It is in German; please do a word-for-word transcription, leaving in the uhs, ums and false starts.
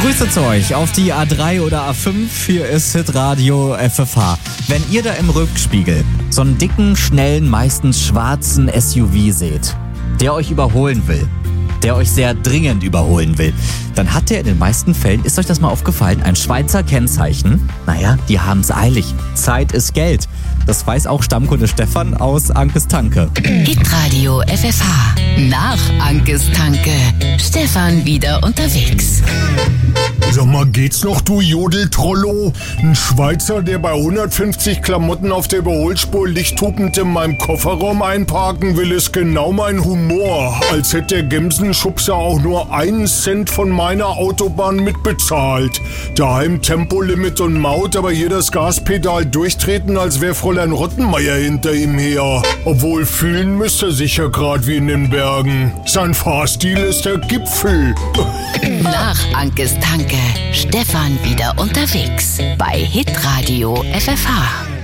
Grüße zu euch auf die A drei oder A fünf. Hier ist Hitradio F F H. Wenn ihr da im Rückspiegel so einen dicken, schnellen, meistens schwarzen S U V seht, der euch überholen will, der euch sehr dringend überholen will, dann hat der in den meisten Fällen, ist euch das mal aufgefallen, ein Schweizer Kennzeichen. Naja, die haben's eilig. Zeit ist Geld. Das weiß auch Stammkunde Stefan aus Ankes Tanke. Hitradio F F H. Nach Ankes Tanke. Stefan wieder unterwegs. Sag mal, geht's noch, du Jodeltrollo? Ein Schweizer, der bei hundertfünfzig Klamotten auf der Überholspur lichthupend in meinem Kofferraum einparken will, ist genau mein Humor. Als hätte der Gemsenschubser auch nur einen Cent von meiner Autobahn mitbezahlt. Daheim Tempolimit und Maut, aber hier das Gaspedal durchtreten, als wäre Fräulein Rottenmeier hinter ihm her. Obwohl fühlen müsste sich ja grad wie in den Bergen. Sein Fahrstil ist der Gipfel. Nach Ankes Tanke. Stefan wieder unterwegs bei Hitradio F F H.